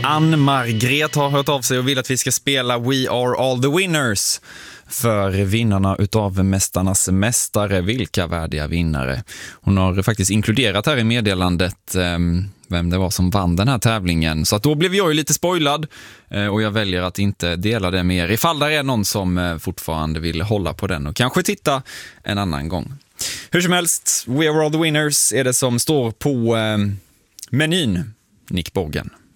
Ann-Margret har hört av sig och vill att vi ska spela We Are All The Winners för vinnarna utav Mästarnas mästare. Vilka värdiga vinnare. Hon har faktiskt inkluderat här i meddelandet vem det var som vann den här tävlingen. Så att då blev jag ju lite spoilad och jag väljer att inte dela det med er. Ifall där är någon som fortfarande vill hålla på den och kanske titta en annan gång. Hur som helst, We Are All The Winners är det som står på menyn. Nick Borgen.